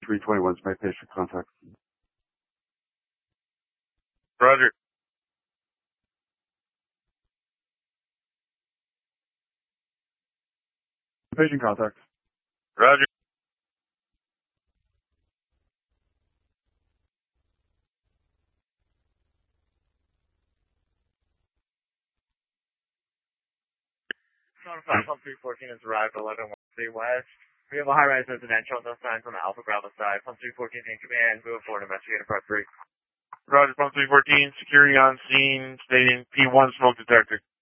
321's my patient contact. Roger. Patient contact. Roger. Pump 314 has arrived at 1113 West. We have a high-rise residential, no signs on the Alpha Bravo side. Pump 314 in command, move forward, investigator part 3. Roger, Pump 314, security on scene, stating P1 smoke detector.